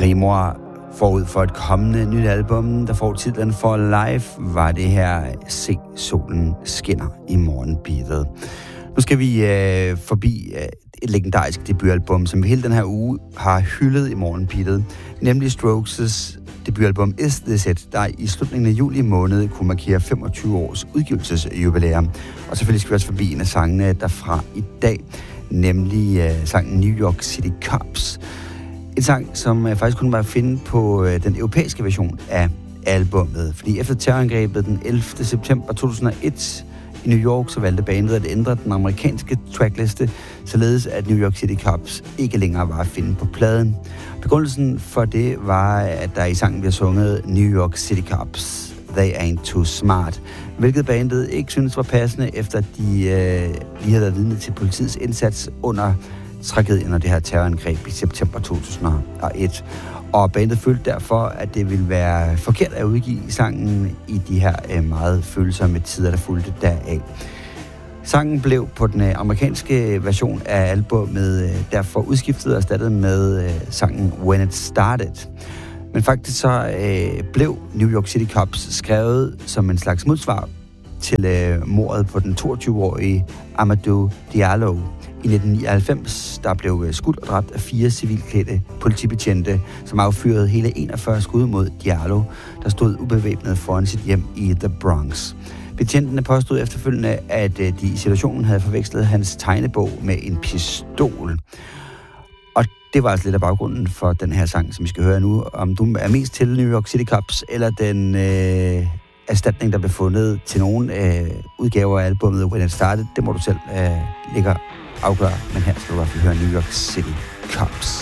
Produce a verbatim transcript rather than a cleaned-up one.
Rimor forud for et kommende nyt album, der får titlen For Life, var det her Se solen skinner i morgenbeatet. Nu skal vi øh, forbi øh, et legendarisk debutalbum, som vi hele den her uge har hyldet i morgenbeatet, nemlig Strokes' debutalbum Is This It, der i slutningen af juli måned kunne markere femogtyve års udgivelsesjubilæum. Og selvfølgelig skal vi også forbi en af sangene derfra i dag, nemlig øh, sangen New York City Cops. En sang, som øh, faktisk kunne være at finde på øh, den europæiske version af albummet. Fordi efter terrorangrebet den ellevte september to tusind og et i New York, så valgte bandet at ændre den amerikanske trackliste, således at New York City Cops ikke længere var at finde på pladen. Begrundelsen for det var, at der i sangen bliver sunget New York City Cops, They Ain't Too Smart, hvilket bandet ikke synes var passende, efter de øh, lige havde været vidne til politiets indsats under tragedien og det her terrorangreb i september to tusind og et. Og bandet følte derfor, at det ville være forkert at udgive sangen i de her øh, meget følsomme tider, der fulgte deraf. Sangen blev på den øh, amerikanske version af albummet øh, derfor udskiftet og erstattet med øh, sangen When It Started. Men faktisk så øh, blev New York City Cops skrevet som en slags modsvar til øh, mordet på den toogtyve-årige Amadou Diallo i nitten nioghalvfems, der blev skudt og dræbt af fire civilklædte politibetjente, som affyrede hele enogfyrre skud mod Diallo, der stod ubevæbnet foran sit hjem i The Bronx. Betjentene påstod efterfølgende, at de i situationen havde forvekslet hans tegnebog med en pistol. Og det var altså lidt af baggrunden for den her sang, som vi skal høre nu. Om du er mest til New York City Cops, eller den øh, erstatning, der blev fundet til nogle øh, udgaver af albumet When It Started, det må du selv øh, lægge afgøre. Men her skal du i hvert fald høre New York City Cops.